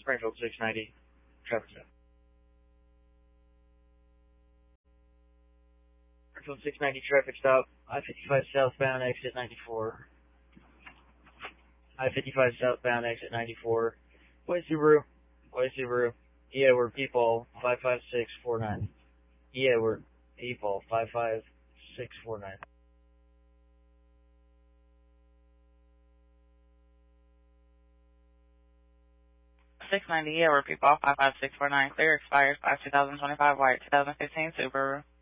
Springfield 690, traffic stop. Springfield 690, traffic stop. I-55 southbound, exit 94. I-55 southbound, exit 94. White Subaru. Yeah, we're people, 55649. Yeah, we're people, 55649. 690, yeah, we're people, 55649. Clear expires 5/2025 white, 2015 Subaru.